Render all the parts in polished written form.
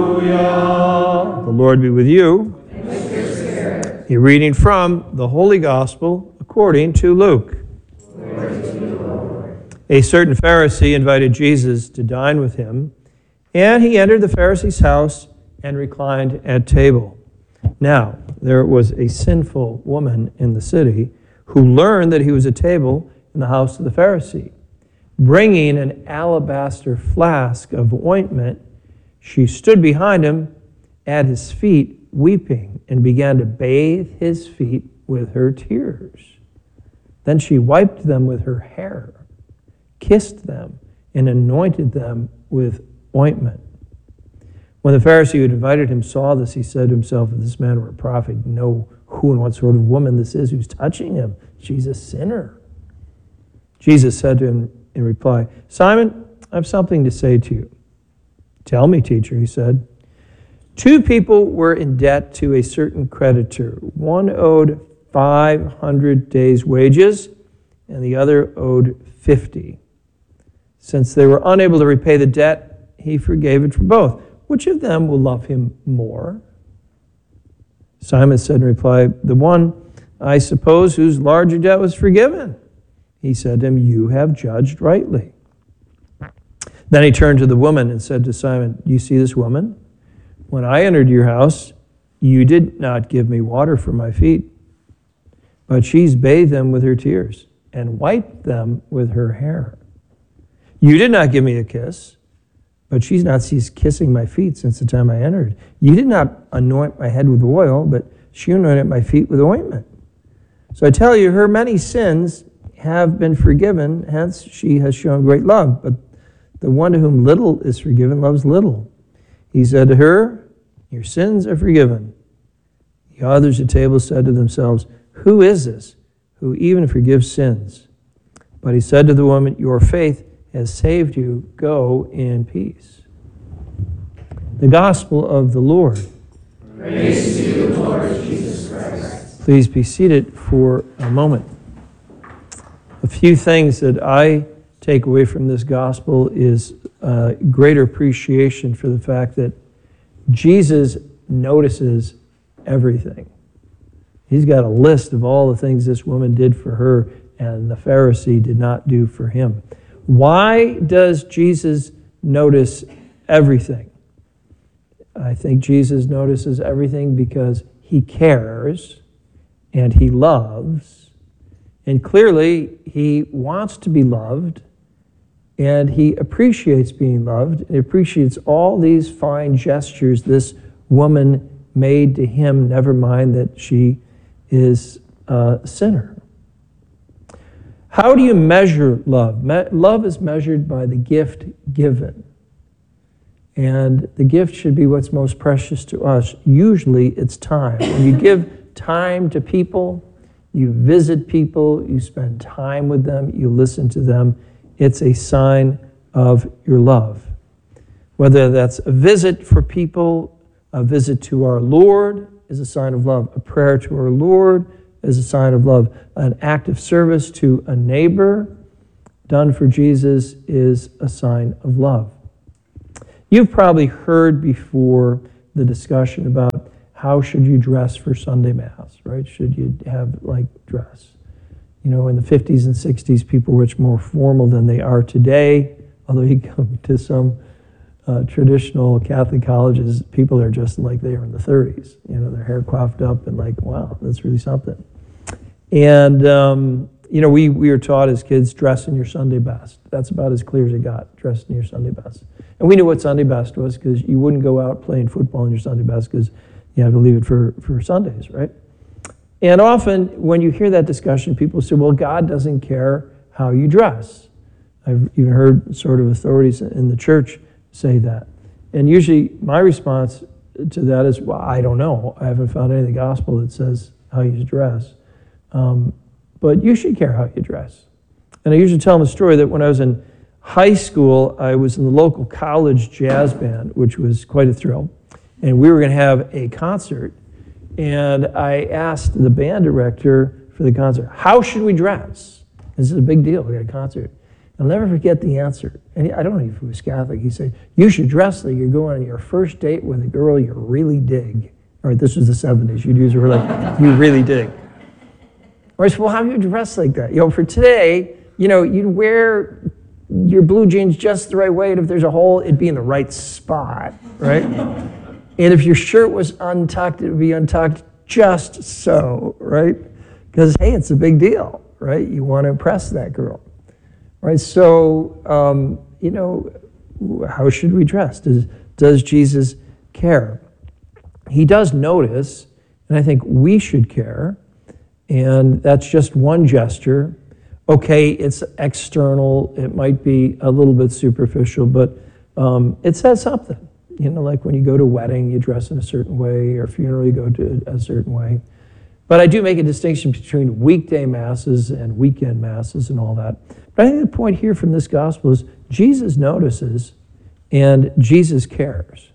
Hallelujah. The Lord be with you. And with your spirit. A reading from the Holy Gospel according to Luke. Glory to you, Lord. A certain Pharisee invited Jesus to dine with him, and he entered the Pharisee's house and reclined at table. Now, there was a sinful woman in the city who learned that he was at table in the house of the Pharisee. Bringing an alabaster flask of ointment, she stood behind him at his feet, weeping, and began to bathe his feet with her tears. Then she wiped them with her hair, kissed them, and anointed them with ointment. When the Pharisee who had invited him saw this, he said to himself, if this man were a prophet, he'd know who and what sort of woman this is who's touching him. She's a sinner. Jesus said to him in reply, Simon, I have something to say to you. Tell me, teacher, he said. 2 people were in debt to a certain creditor. One owed 500 days' wages, and the other owed 50. Since they were unable to repay the debt, he forgave it for both. Which of them will love him more? Simon said in reply, the one, I suppose, whose larger debt was forgiven. He said to him, you have judged rightly. Then he turned to the woman and said to Simon, do you see this woman? When I entered your house, you did not give me water for my feet, but she's bathed them with her tears and wiped them with her hair. You did not give me a kiss, but she's not ceased kissing my feet since the time I entered. You did not anoint my head with oil, but she anointed my feet with ointment. So I tell you, her many sins have been forgiven, hence she has shown great love. But the one to whom little is forgiven loves little. He said to her, your sins are forgiven. The others at table said to themselves, who is this who even forgives sins? But he said to the woman, your faith has saved you. Go in peace. The Gospel of the Lord. Praise to you, Lord Jesus Christ. Please be seated for a moment. A few things that I take away from this gospel is greater appreciation for the fact that Jesus notices everything. He's got a list of all the things this woman did for her and the Pharisee did not do for him. Why does Jesus notice everything? I think Jesus notices everything because he cares and he loves. And clearly, he wants to be loved, and he appreciates being loved, and appreciates all these fine gestures this woman made to him, never mind that she is a sinner. How do you measure love? Love is measured by the gift given. And the gift should be what's most precious to us. Usually, it's time. When you give time to people, you visit people, you spend time with them, you listen to them, it's a sign of your love. Whether that's a visit for people, a visit to our Lord is a sign of love, a prayer to our Lord is a sign of love, an act of service to a neighbor done for Jesus is a sign of love. You've probably heard before the discussion about how should you dress for Sunday Mass, right? Should you have, dress? You know, in the 50s and 60s, people were much more formal than they are today. Although you come to some traditional Catholic colleges, people are just like they are in the 30s. You know, their hair coiffed up and wow, that's really something. And, we were taught as kids, dress in your Sunday best. That's about as clear as it got, dress in your Sunday best. And we knew what Sunday best was because you wouldn't go out playing football in your Sunday best because you have to leave it for Sundays, right? And often when you hear that discussion, people say, well, God doesn't care how you dress. I've even heard sort of authorities in the church say that. And usually my response to that is, well, I don't know. I haven't found any of the gospel that says how you dress. But you should care how you dress. And I usually tell them a story that when I was in high school, I was in the local college jazz band, which was quite a thrill. And we were going to have a concert. And I asked the band director for the concert, how should we dress? This is a big deal. We got a concert. I'll never forget the answer. And I don't know if he was Catholic. He said, you should dress like you're going on your first date with a girl you really dig. All right, this was the 70s. You'd use a word like, you really dig. Or I said, well, how do you dress like that? For today, you'd wear your blue jeans just the right way, and if there's a hole, it'd be in the right spot, right? And if your shirt was untucked, it would be untucked just so, right? Because, hey, it's a big deal, right? You want to impress that girl, right? So, how should we dress? Does Jesus care? He does notice, and I think we should care, and that's just one gesture. Okay, it's external, it might be a little bit superficial, but it says something. Like when you go to a wedding, you dress in a certain way, or a funeral, you go to a certain way. But I do make a distinction between weekday masses and weekend masses and all that. But I think the point here from this gospel is Jesus notices and Jesus cares.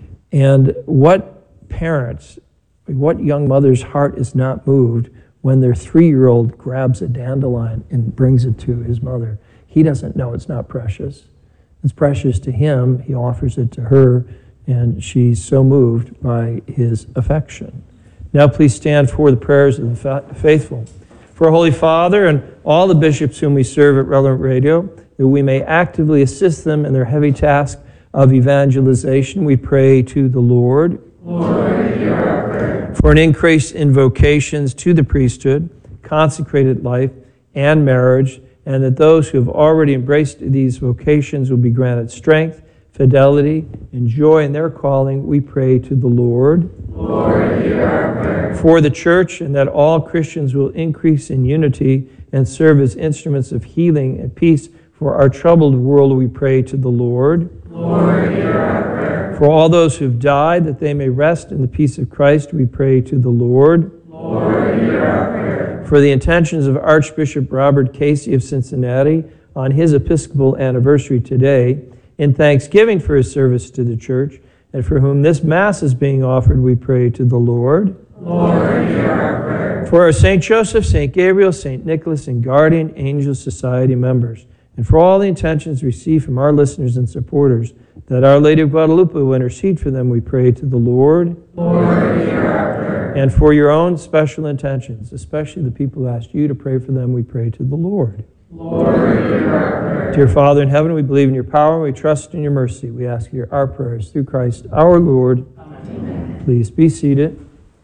And what parents, what young mother's heart is not moved when their 3-year-old grabs a dandelion and brings it to his mother? He doesn't know it's not precious. It's precious to him. He offers it to her, and she's so moved by his affection. Now please stand for the prayers of the faithful. For our Holy Father and all the bishops whom we serve at Relevant Radio, that we may actively assist them in their heavy task of evangelization, we pray to the Lord. Lord, hear our prayer. For an increase in vocations to the priesthood, consecrated life, and marriage, and that those who have already embraced these vocations will be granted strength, fidelity, and joy in their calling, we pray to the Lord. Lord, hear our prayer. For the church, and that all Christians will increase in unity and serve as instruments of healing and peace for our troubled world, we pray to the Lord. Lord, hear our prayer. For all those who've died, that they may rest in the peace of Christ, we pray to the Lord. Lord, hear our prayer. For the intentions of Archbishop Robert Casey of Cincinnati on his Episcopal anniversary today, in thanksgiving for his service to the church, and for whom this Mass is being offered, we pray to the Lord. Lord, hear our prayer. For our St. Joseph, St. Gabriel, St. Nicholas, and Guardian Angel Society members, and for all the intentions received from our listeners and supporters, that Our Lady of Guadalupe will intercede for them, we pray to the Lord. Lord, hear our prayer. And for your own special intentions, especially the people who asked you to pray for them, we pray to the Lord. Lord, hear our prayer. Dear Father in heaven, we believe in your power, we trust in your mercy. We ask you our prayers through Christ our Lord. Amen. Please be seated.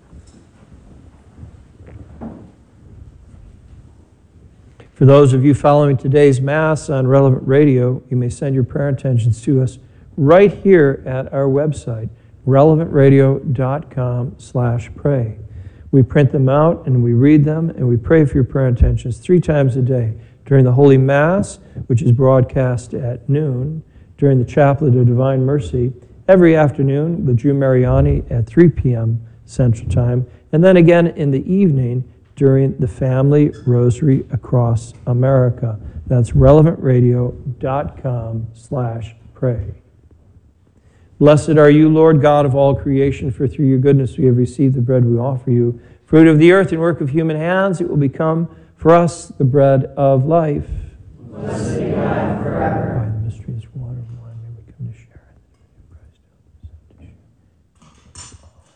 For those of you following today's Mass on Relevant Radio, you may send your prayer intentions to us right here at our website, relevantradio.com/pray. We print them out and we read them and we pray for your prayer intentions 3 times a day. During the Holy Mass, which is broadcast at noon, during the Chaplet of Divine Mercy, every afternoon with Drew Mariani at 3 p.m. Central Time, and then again in the evening during the Family Rosary Across America. That's relevantradio.com/pray. Blessed are you, Lord God of all creation, for through your goodness we have received the bread we offer you. Fruit of the earth and work of human hands, it will become for us the bread of life. Blessed be God forever. By the mysteries of water and wine, may we come to share in Christ.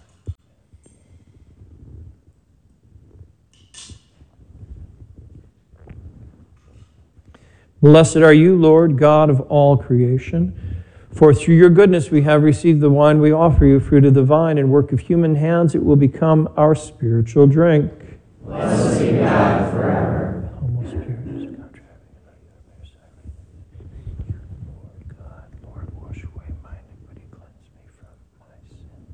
Blessed are you, Lord God of all creation, for through your goodness we have received the wine we offer you, fruit of the vine and work of human hands, it will become our spiritual drink. Blessed be God forever. The humble spirit is God, Lord God, Lord, wash away my iniquity, cleanse me from my sins.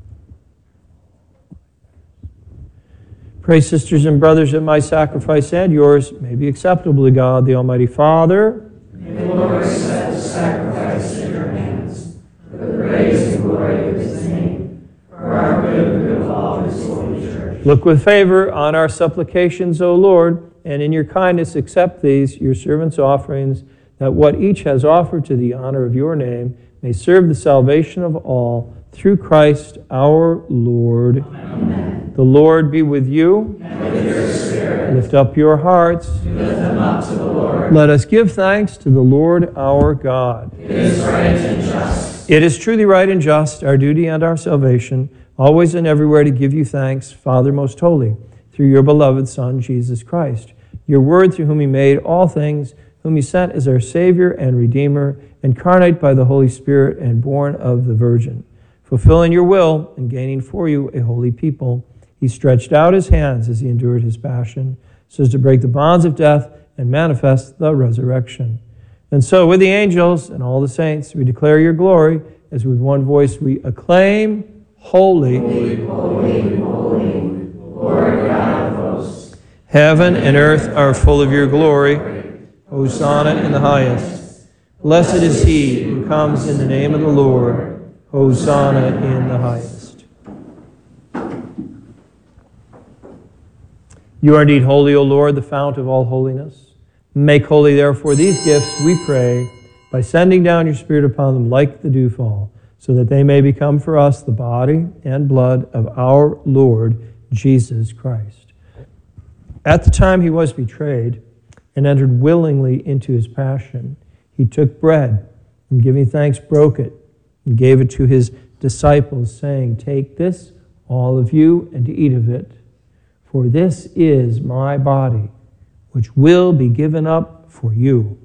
Pray, sisters and brothers, that my sacrifice and yours may be acceptable to God, the Almighty Father. May the Lord accept the sacrifice in your hands, for the praise and glory of his name, for our good and the good of all his holy church. Look with favor on our supplications, O Lord, and in your kindness accept these, your servants' offerings, that what each has offered to the honor of your name may serve the salvation of all, through Christ our Lord. Amen. The Lord be with you. And with your spirit. Lift up your hearts. Lift them up to the Lord. Let us give thanks to the Lord our God. It is right and just. It is truly right and just, our duty and our salvation, always and everywhere to give you thanks, Father most holy, through your beloved Son, Jesus Christ, your Word through whom he made all things, whom he sent as our Savior and Redeemer, incarnate by the Holy Spirit and born of the Virgin. Fulfilling your will and gaining for you a holy people, he stretched out his hands as he endured his passion, so as to break the bonds of death and manifest the resurrection. And so with the angels and all the saints, we declare your glory, as with one voice we acclaim, Holy, Holy, holy, holy, Lord God of hosts. Heaven and earth are full of your glory. Hosanna in the highest. Blessed is he who comes in the name of the Lord. Hosanna in the highest. You are indeed holy, O Lord, the fount of all holiness. Make holy, therefore, these gifts, we pray, by sending down your Spirit upon them like the dewfall, so that they may become for us the body and blood of our Lord Jesus Christ. At the time he was betrayed and entered willingly into his passion, he took bread and, giving thanks, broke it and gave it to his disciples, saying, "Take this, all of you, and eat of it, for this is my body, which will be given up for you."